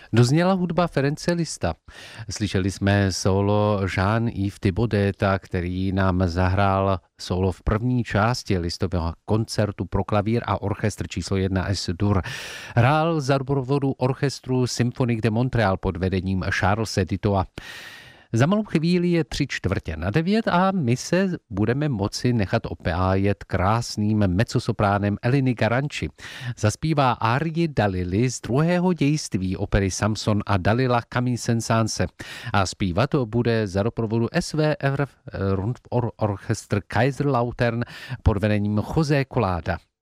Dozněla hudba Ference Lista. Slyšeli jsme solo Jean-Yves Thibaudet, který nám zahrál solo v první části listového koncertu pro klavír a orchestr číslo 1 S-dur. Hrál za doprovodu orchestru Symphonique de Montréal pod vedením Charlese Dittoa. Za malou chvíli je 8:45 a my se budeme moci nechat opájet krásným mezzosopránem Eleny Garanci. Zaspívá árii Dalily z druhého dějství opery Samson a Dalila Camille Saint-Saëns. A zpívat bude za doprovodu SWR Orchestr Kaiserslautern pod vedením José Collada.